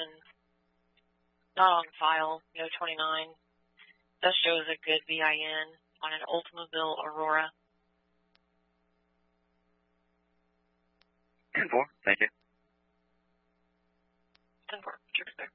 information not on file, no 29. That shows a good VIN on an Oldsmobile Aurora. 10-4, thank you. 10-4, sure.